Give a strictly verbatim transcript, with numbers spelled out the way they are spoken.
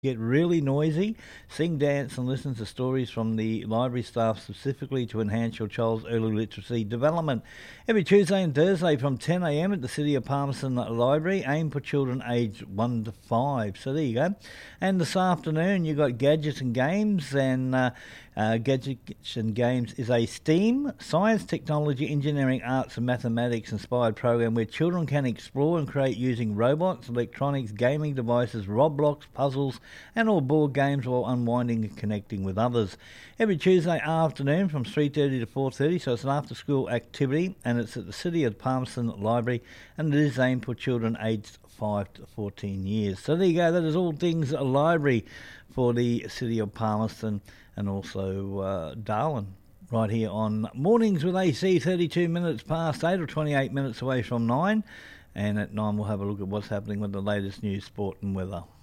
Get really noisy, sing, dance and listen to stories from the library staff specifically to enhance your child's early literacy development. Every Tuesday and Thursday from ten a m at the City of Palmerston Library, aimed for children aged one to five. So there you go. And this afternoon you've got Gadgets and Games, and uh, uh, Gadgets and Games is a STEAM, science, technology, engineering, arts and mathematics inspired program where children can explore and create using robots, electronics, gaming devices, Roblox, puzzles and all board games while unwinding and connecting with others. Every Tuesday afternoon from three thirty to four thirty, so it's an after-school activity, and it's at the City of Palmerston Library, and it is aimed for children aged five to fourteen years. So there you go, that is all things a library for the City of Palmerston and also uh, Darwin. Right here on Mornings with A C, thirty-two minutes past eight or twenty-eight minutes away from nine, and at nine we'll have a look at what's happening with the latest news, sport and weather.